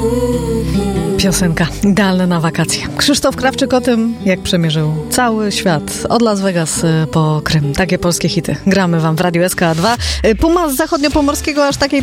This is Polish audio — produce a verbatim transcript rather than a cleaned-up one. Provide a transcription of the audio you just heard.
Piosenka idealna na wakacje. Krzysztof Krawczyk o tym, jak przemierzył cały świat. Od Las Vegas po Krym. Takie polskie hity. Gramy wam w Radiu S K A dwa. Puma z zachodniopomorskiego aż takiej